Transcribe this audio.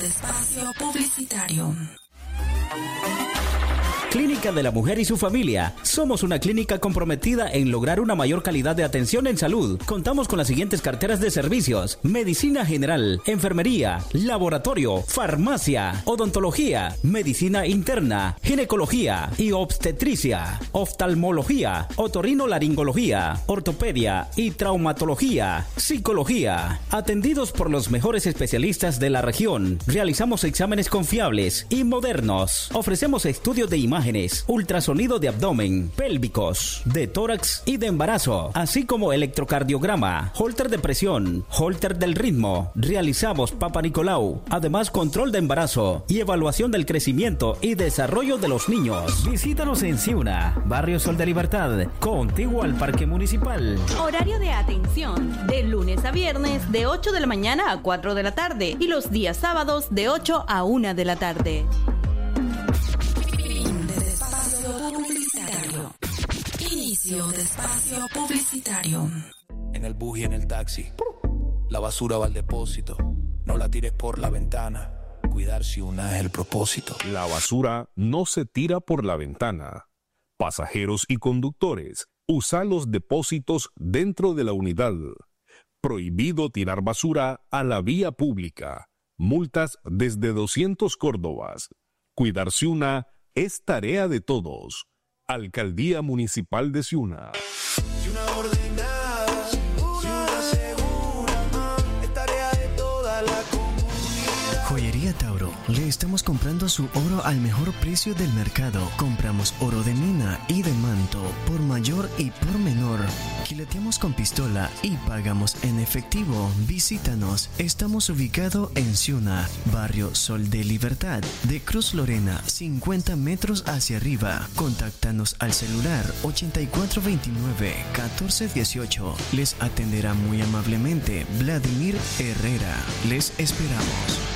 Espacio publicitario. Clínica de la Mujer y su Familia. Somos una clínica comprometida en lograr una mayor calidad de atención en salud. Contamos con las siguientes carteras de servicios: medicina general, enfermería, laboratorio, farmacia, odontología, medicina interna, ginecología y obstetricia, oftalmología, otorrinolaringología, ortopedia y traumatología, psicología. Atendidos por los mejores especialistas de la región. Realizamos exámenes confiables y modernos. Ofrecemos estudios de imágenes, ultrasonido de abdomen, pélvicos, de tórax y de embarazo, así como electrocardiograma, holter de presión, holter del ritmo. Realizamos Papa Nicolau, además control de embarazo y evaluación del crecimiento y desarrollo de los niños. Visítanos en Ciuna, Barrio Sol de Libertad, contiguo al Parque Municipal. Horario de atención, de lunes a viernes de 8 de la mañana a 4 de la tarde y los días sábados de 8 a 1 de la tarde. Inicio de espacio publicitario. En el bus y en el taxi, la basura va al depósito. No la tires por la ventana. Cuidar si una es el propósito. La basura no se tira por la ventana. Pasajeros y conductores, usa los depósitos dentro de la unidad. Prohibido tirar basura a la vía pública. Multas desde 200 córdobas. Cuidar Ciuna es tarea de todos. Alcaldía Municipal de Ciuna. Ciuna ordenada, Ciuna segura, es tarea de toda la comunidad. Joyería Tauro, le estamos comprando su oro al mejor precio del mercado. Compramos oro de mina y de manto, por mayor y por menor. Quilateamos con pistola y pagamos en efectivo. Visítanos. Estamos ubicados en Ciuna, Barrio Sol de Libertad, de Cruz Lorena, 50 metros hacia arriba. Contáctanos al celular 8429-1418. Les atenderá muy amablemente Vladimir Herrera. Les esperamos.